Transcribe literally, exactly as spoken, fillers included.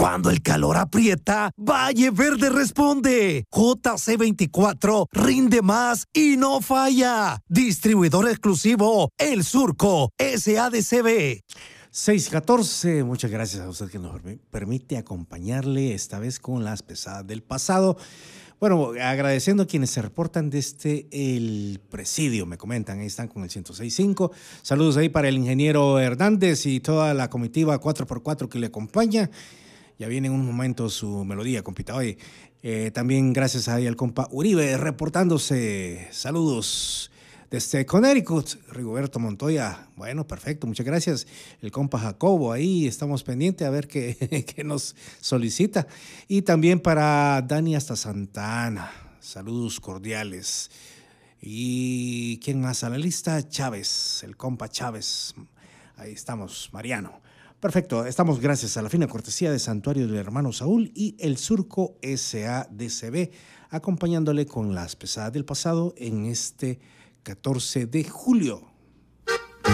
Cuando el calor aprieta, Valle Verde responde. J C veinticuatro rinde más y no falla. Distribuidor exclusivo El Surco, S A D C B. seis catorce, muchas gracias a usted que nos permite acompañarle esta vez con las pesadas del pasado. Bueno, agradeciendo a quienes se reportan desde el presidio, me comentan, ahí están con el ciento seis punto cinco. Saludos ahí para el ingeniero Hernández y toda la comitiva cuatro por cuatro que le acompaña. Ya viene en un momento su melodía, compita. Oye, eh, también gracias ahí al compa Uribe reportándose. Saludos desde Connecticut, Rigoberto Montoya. Bueno, perfecto, muchas gracias. El compa Jacobo, ahí estamos pendientes a ver qué, qué nos solicita. Y también para Dani hasta Santa Ana, saludos cordiales. ¿Y quién más a la lista? Chávez, el compa Chávez. Ahí estamos, Mariano. Perfecto, estamos gracias a la fina cortesía de Santuario del Hermano Saúl y El Surco S A D C B, acompañándole con las pesadas del pasado en este catorce de julio.